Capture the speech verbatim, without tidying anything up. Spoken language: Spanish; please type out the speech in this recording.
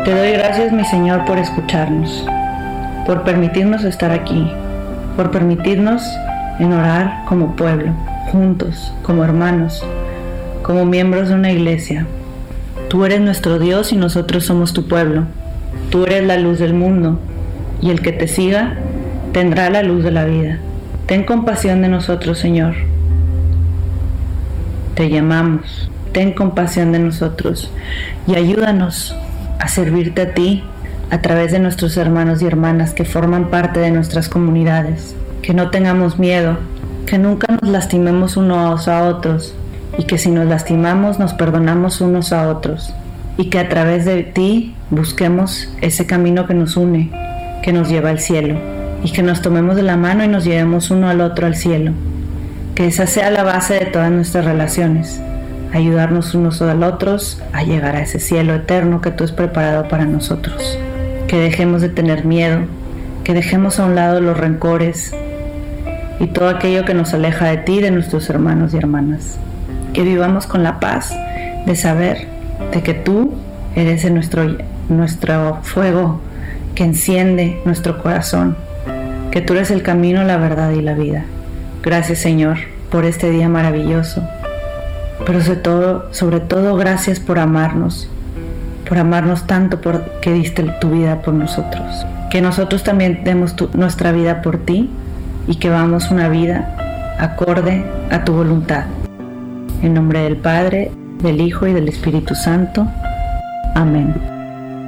Te doy gracias, mi Señor, por escucharnos, por permitirnos estar aquí, por permitirnos en orar como pueblo, juntos, como hermanos, como miembros de una iglesia. Tú eres nuestro Dios y nosotros somos tu pueblo. Tú eres la luz del mundo, y el que te siga tendrá la luz de la vida. Ten compasión de nosotros, Señor. Te llamamos, ten compasión de nosotros y ayúdanos a servirte a ti a través de nuestros hermanos y hermanas que forman parte de nuestras comunidades. Que no tengamos miedo, que nunca nos lastimemos unos a otros y que si nos lastimamos nos perdonamos unos a otros y que a través de ti busquemos ese camino que nos une, que nos lleva al cielo, y que nos tomemos de la mano y nos llevemos uno al otro al cielo. Que esa sea la base de todas nuestras relaciones, ayudarnos unos a los otros a llegar a ese cielo eterno que tú has preparado para nosotros. Que dejemos de tener miedo, que dejemos a un lado los rencores y todo aquello que nos aleja de ti y de nuestros hermanos y hermanas. Que vivamos con la paz de saber de que tú eres en nuestro, nuestro fuego que enciende nuestro corazón, que tú eres el camino, la verdad y la vida. Gracias, Señor, por este día maravilloso, pero sobre todo, sobre todo gracias por amarnos, por amarnos tanto, por que diste tu vida por nosotros. Que nosotros también demos tu, nuestra vida por ti y que vamos una vida acorde a tu voluntad. En nombre del Padre, del Hijo y del Espíritu Santo. Amén.